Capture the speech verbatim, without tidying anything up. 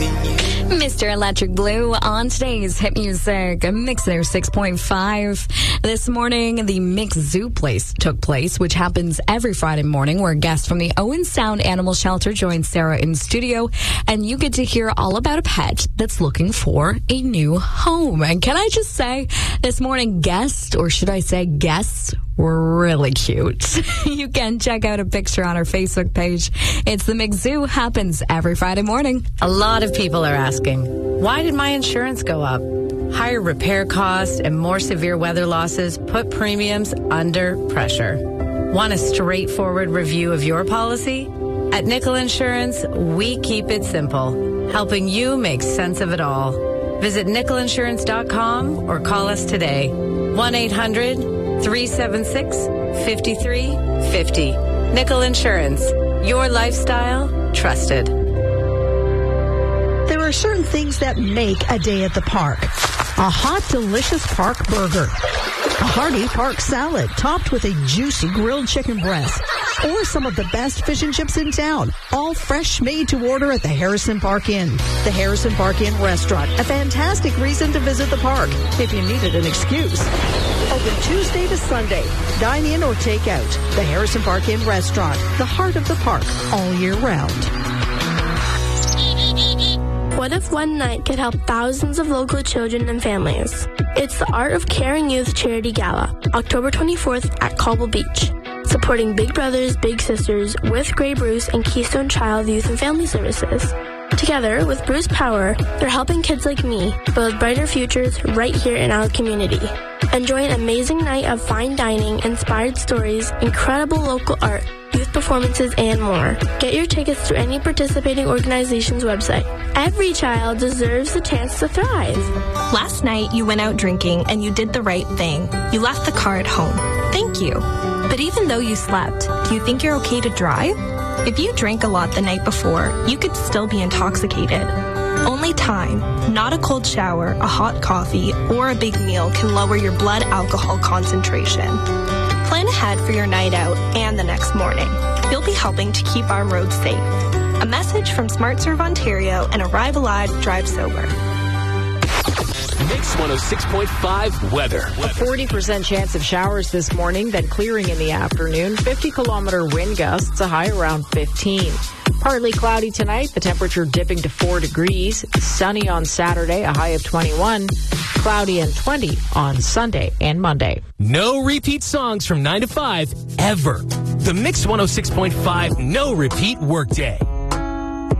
Mister Electric Blue on today's Hit Music Mix oh six point five. This morning, the Mix Zoo Place took place, which happens every Friday morning, where a guest from the Owen Sound Animal Shelter joins Sarah in studio, and you get to hear all about a pet that's looking for a new home. And can I just say, this morning, guest, or should I say guests, were really cute. You can check out a picture on our Facebook page. It's the Mix Zoo, happens every Friday morning. A lot of people are asking, why did my insurance go up? Higher repair costs and more severe weather losses put premiums under pressure. Want a straightforward review of your policy? At Nickel Insurance, we keep it simple, helping you make sense of it all. Visit nickel insurance dot com or call us today. one eight hundred three seven six five three five zero. Nickel Insurance, your lifestyle, trusted. There are certain things that make a day at the park. A hot, delicious park burger. A hearty park salad topped with a juicy grilled chicken breast. Or some of the best fish and chips in town. All fresh, made to order at the Harrison Park Inn. The Harrison Park Inn Restaurant. A fantastic reason to visit the park if you needed an excuse. Open Tuesday to Sunday. Dine in or take out. The Harrison Park Inn Restaurant. The heart of the park all year round. What if one night could help thousands of local children and families? It's the Art of Caring Youth Charity Gala, October twenty-fourth at Cobble Beach. Supporting Big Brothers Big Sisters with Grey Bruce and Keystone Child Youth and Family Services. Together with Bruce Power, they're helping kids like me build brighter futures right here in our community. Enjoy an amazing night of fine dining, inspired stories, incredible local art, youth performances, and more. Get your tickets through any participating organization's website. Every child deserves the chance to thrive. Last night, you went out drinking and you did the right thing. You left the car at home. Thank you. But even though you slept, do you think you're okay to drive? If you drank a lot the night before, you could still be intoxicated. Only time, not a cold shower, a hot coffee, or a big meal can lower your blood alcohol concentration. Plan ahead for your night out and the next morning. You'll be helping to keep our roads safe. A message from SmartServe Ontario and Arrive Alive, Drive Sober. Mix one oh six point five weather. A forty percent chance of showers this morning, then clearing in the afternoon. fifty kilometer wind gusts, a high around fifteen. Partly cloudy tonight, the temperature dipping to four degrees. Sunny on Saturday, a high of twenty-one. Cloudy and twenty on Sunday and Monday. No repeat songs from nine to five ever. The Mix one oh six point five no repeat workday.